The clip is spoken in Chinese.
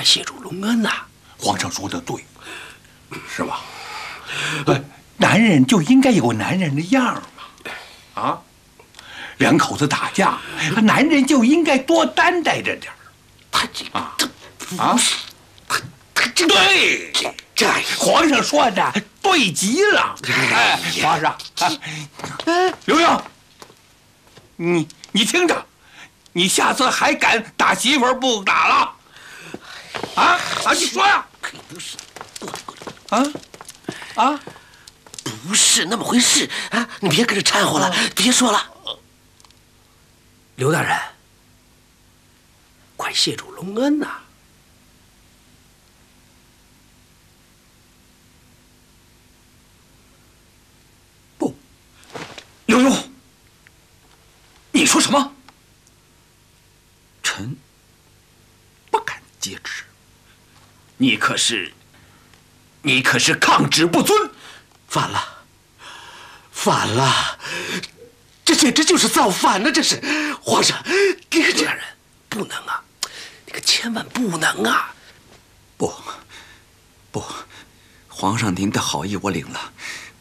快谢主隆恩呐！ 皇上说的对，是吧？男人就应该有男人的样儿嘛！啊，两口子打架，男人就应该多担待着点儿。 他这不是他这对，这皇上说的对极了。哎，皇上，刘墉，你听着，你下次还敢打媳妇儿不打了？啊，你说呀！ 不是， 不是那么回事啊！你别跟着掺和了，别说了。刘大人，快谢主隆恩呐！ 不，刘墉，你说什么？臣不敢接旨。你可是抗旨不遵， 反了！这简直就是造反呢！这是皇上，刘大人不能啊！你可千万不能啊！ 不，皇上您的好意我领了，